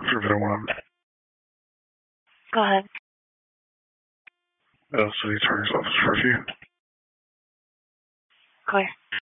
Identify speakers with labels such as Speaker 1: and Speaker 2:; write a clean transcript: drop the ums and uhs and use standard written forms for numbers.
Speaker 1: City 1.
Speaker 2: Go ahead.
Speaker 1: City Attorney's Office for review.
Speaker 2: Clear.